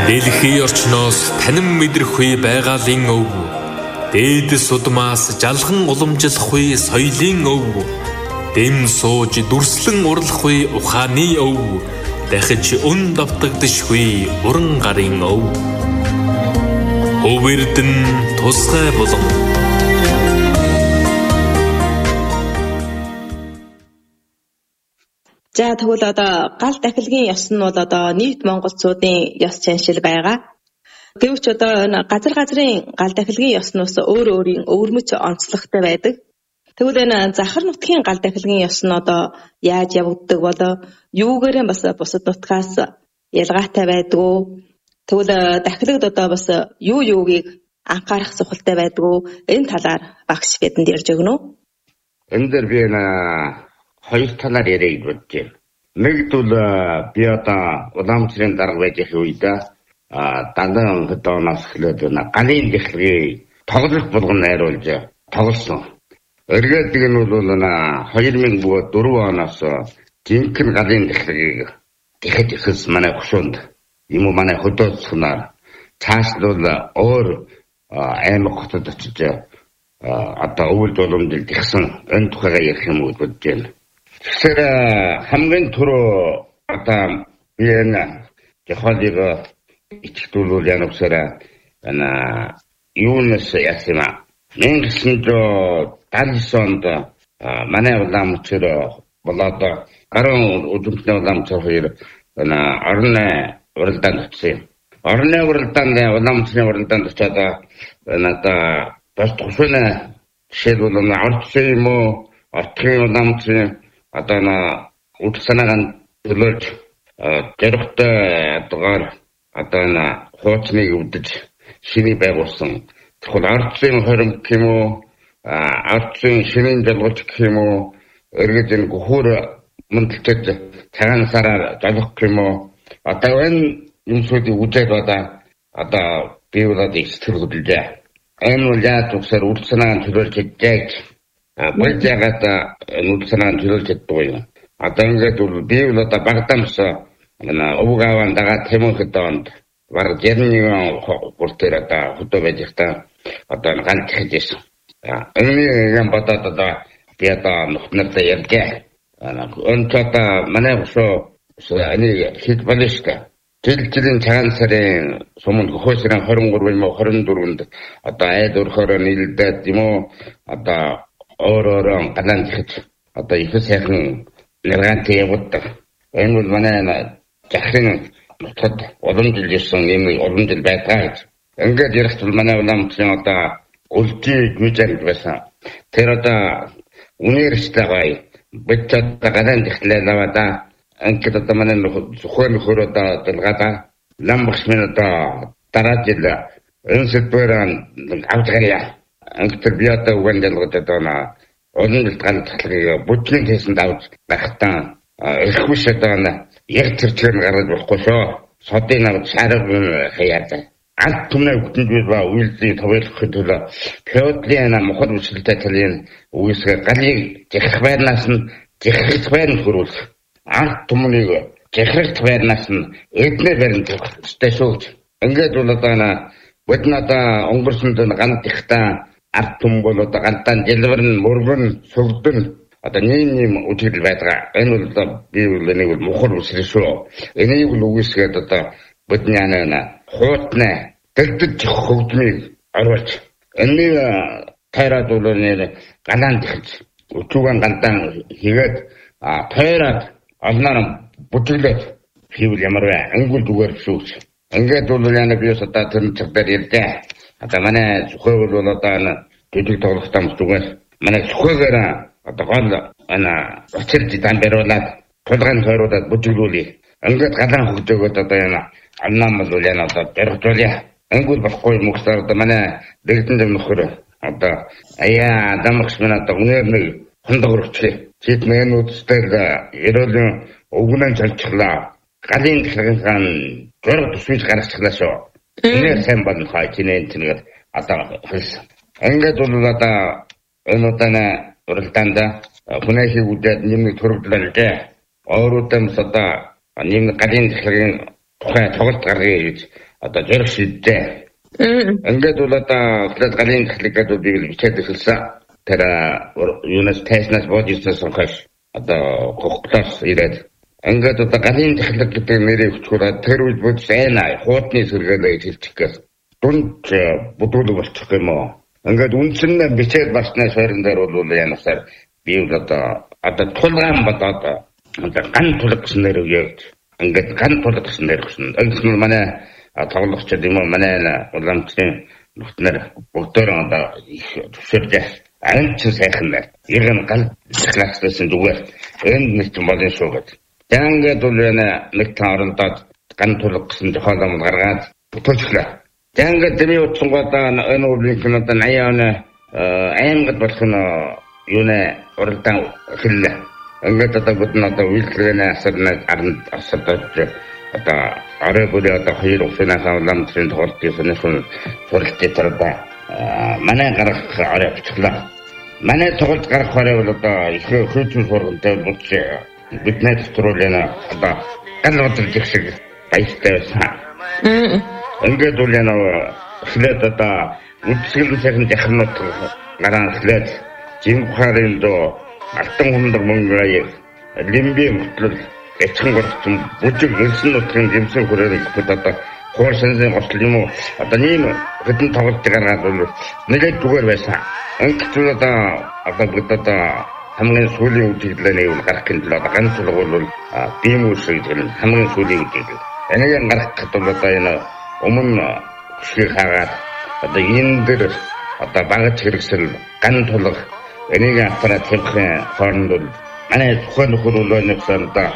Дэлхийн орчноос танин мэдрэхгүй байгалийн өв. Дээдэс удмаас жалхан уламжлахгүй соёлын өв. Дэм сууж дүрслэн урлахгүй ухааны өв. Дахиж өн давтагдшгүй уран гарын өв. Өвөрдөн тусгай болон. За тэгвэл одоо гал дахилгын ёс нь бол одоо нийт монголчуудын ёс заншил байгаа. Гэвч одоо газар газрын гал дахилгын ёс нь бас өөр өөрийн өвөрмөц онцлогтой байдаг. Тэгвэл энэ захар нутгийн гал дахилгын ёс нь одоо яаж явагддаг болоо юугээрээ бас бусад нутгаас ялгаатай байдгүй. Тэгвэл дахилгад одоо бас юугийг анхаарах сухалтай байдгүй. Энэ талаар багш бидэнд ярьж өгнө үү? Энэ дээр би хоёр талаар ярих гэж байна. Нэгдүгээр би одоо уламжлалын дарга байж их үед дандаа хатоонаас эхлээд галын дахилгыг тоглох болгон найруулж тоглосон. Эргээд нэг нь бол 2004 оноос жинхэнэ галын дахилгыг тэгэхэд ихс манай хөшөөнд юм уу манай хөдөөцгнаар цааш нь бол өөр аймаг хотод очиж одоо өвөл боломжтой ихсэн энэ тухайга ярих юм уу гэж байна. Тэгэхээр хамгийн түрүү одоо энэ жахалыг ичгдүүлүүл янавсараа юунаас ясна 1979 онд манай уламжлал болоод гарын удамтны уламжлал хоёр орны уралдаанд очив. Орны уралдаанд уламжлалын уралдаанд очиад надаа бас тусна жишээлбэл орчин юм уу орчин уламжлал одоо үдсэнаган төлөөлж зэрэгтэй адгаар одоо хуучныг өвдөж шиний байгуулсан. Тэгэхээр ардсын хорим гэх юм уу ардсын шинийн жалгууч гэх юм уу эргэж энэ гөхөр мөндөлтөд цагаан сараар залгах гэх юм уу одоо энэ юмсуудыг үзээд одоо би болоод ихтэрхүүлжээ. Энэ бол яаж үсээр үдсэнаган төлөөлж идэж Баяжгаад нүдсэнаа төлөөлж чаддаг юм. Одоо ингээд би бол одоо Багдамс өвгаван дагаа Тэмүхэд онд баг 61 бүртээр одоо хөдөө байж ихтэй одоо ганц хийжсэн. Энэ юм бодоод одоо би одоо нөхнөртэй ярьжээ. Өнч одоо манай өсөө энэ хэд балишка жилийн цагаан сарын сумын хөөсрэн 23-24-нд одоо айд өрхөөр нийлдээд юм уу одоо өөрөөрөө галан зихэж одоо их сайхан нэргант явуулдаг. Энэ бол манай захирын нутгад уламжлал ирсэн юм уламжлал байдаг. Ингээд ярихт манай уламжлалын одоо үлжи гүйжэл байсан. Тэр одоо университеттай битцад галан зихлээ лавада анкет одоо манай зөвхөн нөхөр одоо дэлгада ламбахс минь одоо дараа жил энэ сэдвэрэн авдгарья анкетэр би одоо үгэндэлгод одоо өнөөлт гал татлагыг бүжгийн тэсэнд авч байхдаа эрхвш одоо яг тэрчээр гараад болохгүй шоо. Содын авч шарав хаяад анх түмнээ өгдөнд би ба үйлдлийн товчлохын төлөө феодлын мохор үсэлтэй талын үгүйсгээ галыг жихэх байрнаас нь жихэх байр нь хөрвүүлэх. Анх түмнийг жихэх байрнаас нь эднэр байранд тавьчихтай шүүж. Ингээд бол одоо боднада өнгөрсөнд ганц ихтаа арт түм бол одоо ганцхан дэлбэрн мөргөн сүгдэн одоо нэм үтгэл байдаг. Энэ бол би нэг мохор үсрэ шүү. Энийг л үгүйсгээд одоо бодны хуутна дэлдэж хөгжмийг оруулж энийг тайраад бол нэр галан дихж өчүүгэн гандан хийгээд тайраад олноор бүжиглээд хийвэл ямар вэ? Ангул зүгээр шүүж. Ингээд бол биес одоо тэр цагтаар ярьдээ. Одоо манай зөвхөн бол одоо тэдэг тоглохтаа зүгээр манай зөвхөөр одоо гол очирч дамбируулаад тулгаан тойруулаад бүжиглүүлээ. Ингээд галан хөгжөөгөөд одоо аннаам бол одоо дөрвжүүлээ. Ангул болохгүй мөхсөр одоо манай дэгдэн нөхөр одоо адамч минь одоо үнээр хондогрогчлээ. Чит нэнүүдтэй ерөөлийн өвгнэн чалчлаа. Галын дахилгаан зөрөг тусвиж гаргачихлаа шүү. Энэ сайн байна хаа чинээ тэнэг одоо хэлсэн. Ингээд бол одоо энэ удаа уралдаанд хүнээхийг үдээд нэмэг төрөвдлээ. Өөрөөдөө одоо нэмэг галын дахилгаан тухай тоглолт гаргая гэж одоо зориг шийдээ. Ингээд бол одоо галын техникад би бичээд хэлсэн. Тэр юунаас тайснаас бодисоос хойш одоо гогтлоос ирээд ингээд одоо галын техник гэдэг нэрийг өчгөрөө тэр үед bod сайн хуутны сэргэлээ хэлчих гээл дунд бодуулах болчих юм уу. Ингээд үндсэн бичээд баснаас хойрон дээр бол янасаар би одоо тулгаан бодоод ган тулг гэсэн нэр өгөөд ингээд ган тулг гэсэн нэр өгсөн. Энэ манай тоглогчид юм уу манай уламжлалын нөхнөр бүгдөө одоо их төвшөрлөө анч сайхан байна. Иргэн гал классэн зүгээр энд нэг юм болон шуугаад. Ингээд бол нэг таарандад ган тулг гэсэн зохиолом гаргаад бүтүүлчихлээ. Ингээд би утсангуудаа энэ үеийн одоо 80 оны аймагт болох нь юунэ уралдаан хэллээ. Ингээд одоо бүгд одоо үйлчлэгээ асарна асардаж одоо арай бүрээ одоо хоёр уснасаа уламжлалын тоглолтын сонирхол суралцж тарда манай гарах арай бичлээ. Манай тоглолт гарах арай бол одоо их хөөцөн сургалтай болж бидний төсрүүлэн одоо гал удирдах их шиг баяртай байсан. Ингээд бол эхлээд одоо үдсгэлэн сайхан жахнууд гараа эхлээд жимхарын доо алтан хундаг мөнгөй лимби мөтлөл эцэн горцсон бүжиг элсэн нутгийн жимсэн хүрээний одоо хуурсансын гослол юм уу одоо нэм хэдэн тоглолт гаргаад бол нэлээд зүгээр байсан. Ингээд одоо бүгд хамгийн сүүлийн үеиглээ нэг гарах гэнэ л одоо ганц л бол бим үсэг гэх хамгийн сүүлийн үеиглээ. Энийг гаргахад бол одоо энэ өмнө шиг хагаад одоо энэ дэр одоо багц хэрэгсэл ган тулах энийг аппарат хийх хооронд бол манай тухайн нөхөр бол нэгсэн одоо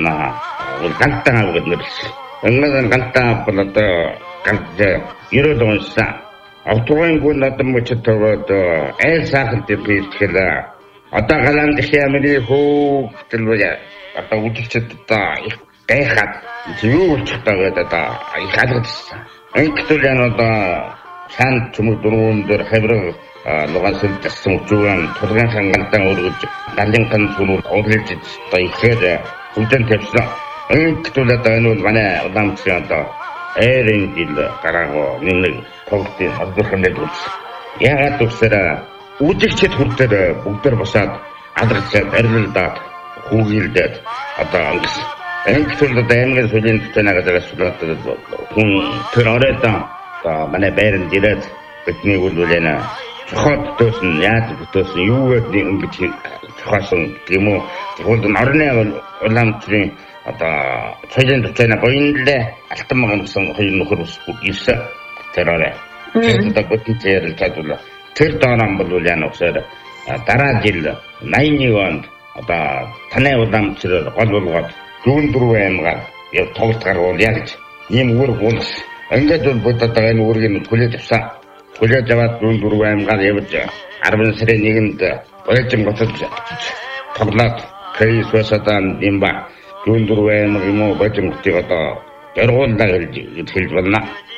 гантаа гэдэг нэрс. Ингээд гантаа бол одоо ганц 90 онсан автогын гүн одоо мөчөд одоо айл сахалт хийлээ. Одоо галан дэхэмэний хөөгдөл одоо үдчихэд одоо их гайхаад юу болчих таагаад одоо их алгадсан. Ингээд л одоо сан чүмэг дөрвөн дээр хавраг лугасэл тассан үчүүн тулгын хангалтаа өргөж галын хан сүрүүл орлож одоо ихээр хүлдэн тавьсан. Ингээд л одоо энэ бол манай уламжлалын одоо эйрэн жил гараагаа нэг тоглолтын холбоотой үзсэн. Яагаад гэвэл үдигчд хүртэл бүгдээр босаад алгацаад арилдаад хүүгилдээд одоо ингээд л одоо аймгийн сүлийн төтөнагаас хүн тэр оройдоо манай байранд ирээд бидний үлүүлэнэ цохоод төсөн яаж төсөн юу гэдэг ингэж цохоосон юм уу тэгвэл орны уламжлалын одоо цойлын төтөнө боёнлээ алтан маган гэсэн хоёр нөхөр ирсэн тэр орой тэгээд бүгд зэрэг чадвал тэр доонам бол усаар дараа жил 81 онд одоо танай уламжлал гол болгоод зүүн дөрвөн аймгаар тоглолт гарвал яг ийм үүрэг унас. Ингээд бол бүгд одоо энэ үүргийг хүлээж авсан. Хүлээж аваад зүүн дөрвөн аймгаар явж 10 сарын 1-нд Баяжин готод тоглоод кейс басадан имба зүүн дөрвөн аймаг юм уу Баяжин готыг одоо яргууллаа гэж хэлж байна.